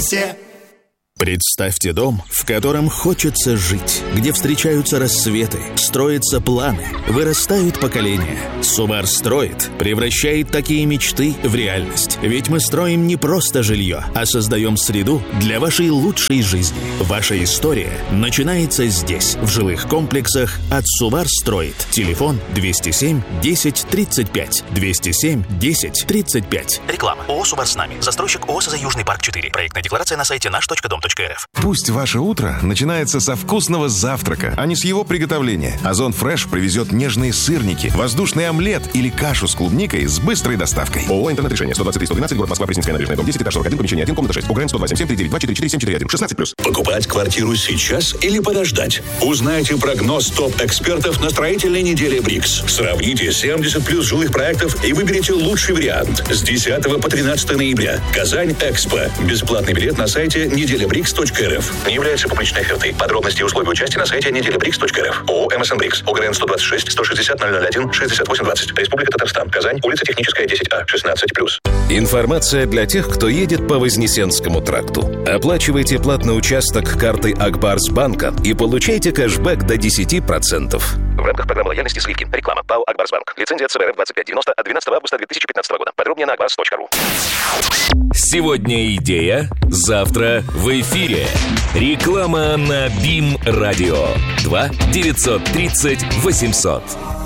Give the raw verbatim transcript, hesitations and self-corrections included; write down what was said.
все. Представьте дом, в котором хочется жить, где встречаются рассветы, строятся планы, вырастают поколения. Субар строит, превращает такие мечты в реальность. Ведь мы строим не просто жилье, а создаем среду для вашей лучшей жизни. Ваша история начинается здесь, в жилых комплексах от Субар строит. Телефон двести семь десять тридцать пять. двести семь десять тридцать пять. Реклама. ООО «Субар с нами». Застройщик ООО «СЗ Южный парк четыре». Проектная декларация на сайте наш точка дом точка эр эф. Пусть ваше утро начинается со вкусного завтрака, а не с его приготовления. Озон Фреш привезет нежные сырники, воздушный омлет или кашу с клубникой с быстрой доставкой. ООО «Интернет-решение». сто двадцать три сто двенадцать, город Москва, Пресненская набережная, дом десять, этаж сорок один, помещение один, комната шесть. УГРН сто два семь семь три девять два четыре четыре семь четыре один. шестнадцать плюс. Покупать квартиру сейчас или подождать? Узнайте прогноз топ-экспертов на строительной неделе БРИКС. Сравните семьдесят плюс жилых проектов и выберите лучший вариант. С десятого по тринадцатое ноября. Казань Экспо. Бесплатный билет на сайте неделя брикс точка эр эф. Не является публичной офертой. Подробности и условия участия на сайте неделя брикс точка эр эф. ООО «МСН Брикс». ОГРН сто двадцать шесть сто шестьдесят ноль ноль один шестьдесят восемь двадцать. Республика Татарстан. Казань. Улица Техническая, десять А. шестнадцать плюс. Информация для тех, кто едет по Вознесенскому тракту. Оплачивайте платный участок картой Акбарсбанка и получайте кэшбэк до десять процентов. В рамках программы лояльности сливки. Реклама. ПАО «Акбарсбанк». Лицензия ЦБРФ двадцать пять девяносто от двенадцатого августа две тысячи пятнадцатого года. Подробнее на акбарс точка ру. Сегодня идея, завтра в эфире. Реклама на БИМ Радио. два девятьсот тридцать восемьсот.